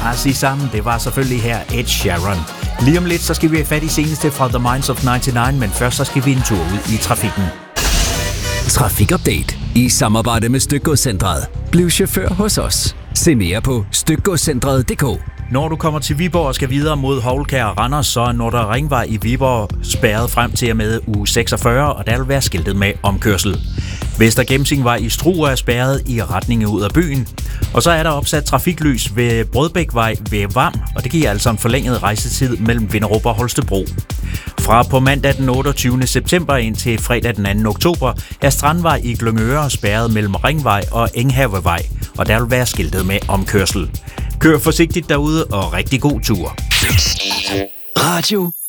Azizam, det var selvfølgelig her Ed Sheeran. Lige om lidt, så skal vi have fat i seneste fra The Minds of 99, men først så skal vi en tur ud i trafikken. Trafikupdate i samarbejde med Stykgodscentret. Bliv chauffør hos os. Se mere på stykgodscentret.dk. Når du kommer til Viborg og skal videre mod Houlkær og Randers, så er Nordre Ringvej i Viborg spærret frem til og med uge 46, og der vil være skiltet med omkørsel. Vester Gemsingvej i Struer er spærret i retning ud af byen. Og så er der opsat trafiklys ved Brødbækvej ved Vam, og det giver altså en forlænget rejsetid mellem Vinderup og Holstebro. Fra på mandag den 28. september indtil fredag den 2. oktober er Strandvej i Glyngøre spærret mellem Ringvej og Enghavevej, og der vil være skiltet med omkørsel. Kør forsigtigt derude og rigtig god tur. Radio